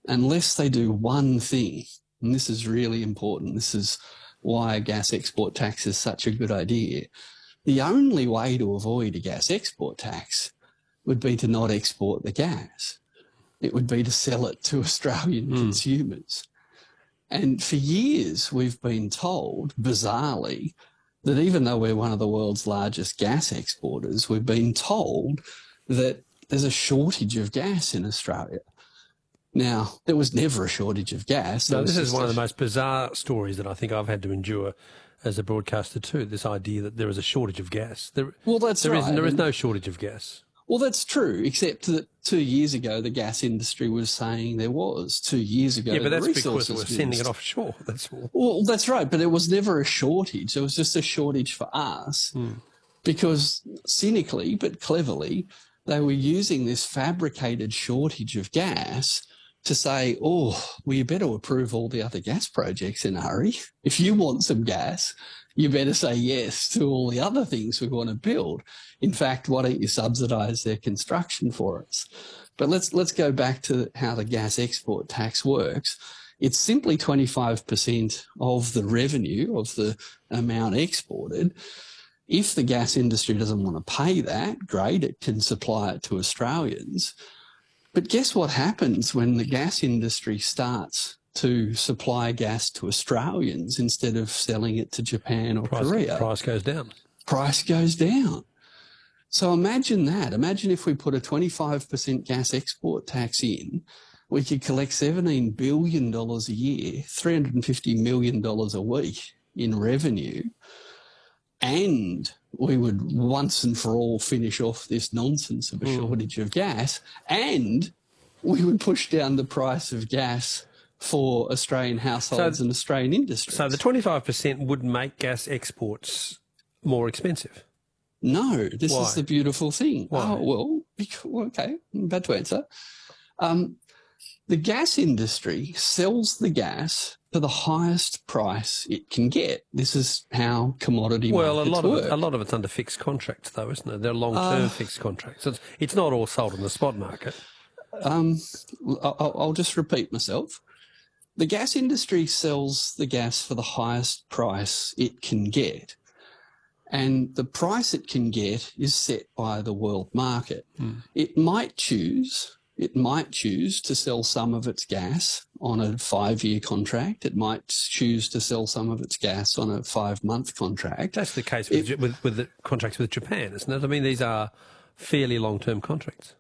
unless they do one thing, and this is really important, this is why a gas export tax is such a good idea. The only way to avoid a gas export tax would be to not export the gas. It would be to sell it to Australian consumers. And for years, we've been told, bizarrely, that even though we're one of the world's largest gas exporters, we've been told that there's a shortage of gas in Australia. Now, there was never a shortage of gas. No, this is one of the most bizarre stories that I think I've had to endure as a broadcaster too, this idea that there is a shortage of gas. There is no shortage of gas. Well, that's true, except that 2 years ago the gas industry was saying there was. 2 years ago, yeah, but that's because we're sending it offshore. That's all. Well, that's right, but there was never a shortage. There was just a shortage for us because cynically but cleverly they were using this fabricated shortage of gas to say, oh, well, you better approve all the other gas projects in a hurry. If you want some gas, you better say yes to all the other things we want to build. In fact, why don't you subsidise their construction for us? But let's go back to how the gas export tax works. It's simply 25% of the revenue of the amount exported. If the gas industry doesn't want to pay that, great, it can supply it to Australians. But guess what happens when the gas industry starts to supply gas to Australians instead of selling it to Japan or Korea? Price goes down. Price goes down. So imagine that. Imagine if we put a 25% gas export tax in, we could collect $17 billion a year, $350 million a week in revenue, and we would once and for all finish off this nonsense of a shortage of gas, and we would push down the price of gas for Australian households and Australian industries. So the 25% would make gas exports more expensive? No, this Why? is the beautiful thing. Why? Oh, well, okay, I'm about to answer. The gas industry sells the gas for the highest price it can get. This is how commodity markets work. A lot of it's under fixed contracts, though, isn't it? They're long-term fixed contracts. It's not all sold on the spot market. I'll just repeat myself. The gas industry sells the gas for the highest price it can get. And the price it can get is set by the world market. It might choose to sell some of its gas on a 5-year contract. It might choose to sell some of its gas on a 5-month contract. That's the case with the contracts with Japan, isn't it? I mean, these are fairly long-term contracts.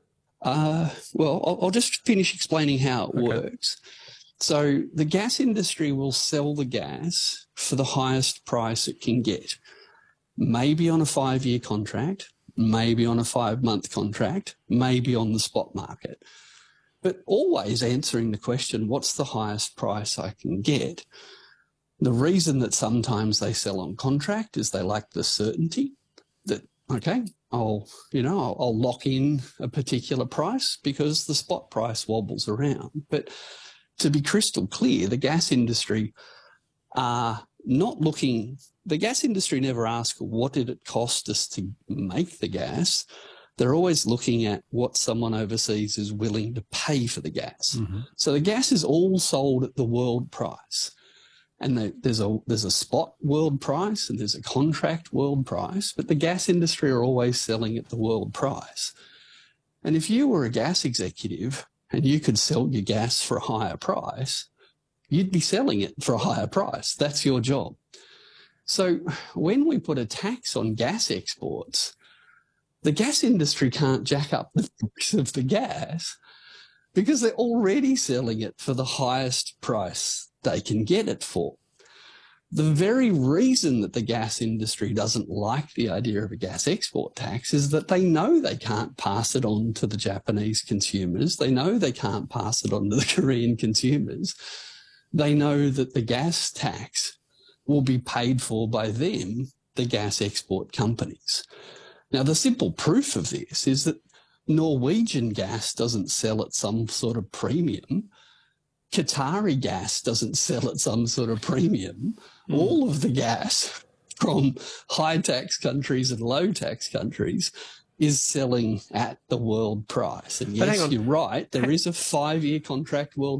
Well, I'll just finish explaining how it works. So the gas industry will sell the gas for the highest price it can get, maybe on a 5-year contract, maybe on a 5-month contract, maybe on the spot market, but always answering the question, what's the highest price I can get? The reason that sometimes they sell on contract is they like the certainty that, okay, I'll lock in a particular price because the spot price wobbles around. But to be crystal clear, the gas industry are not looking. The gas industry never asks, what did it cost us to make the gas? They're always looking at what someone overseas is willing to pay for the gas. So the gas is all sold at the world price. And there's a spot world price and there's a contract world price, but the gas industry are always selling at the world price. And if you were a gas executive and you could sell your gas for a higher price, you'd be selling it for a higher price. That's your job. So when we put a tax on gas exports, the gas industry can't jack up the price of the gas because they're already selling it for the highest price they can get it for. The very reason that the gas industry doesn't like the idea of a gas export tax is that they know they can't pass it on to the Japanese consumers. They know they can't pass it on to the Korean consumers. They know that the gas tax will be paid for by them, the gas export companies. Now, the simple proof of this is that Norwegian gas doesn't sell at some sort of premium. Qatari gas doesn't sell at some sort of premium. All of the gas from high-tax countries and low-tax countries is selling at the world price. And yes, you're right, there is a 5-year contract world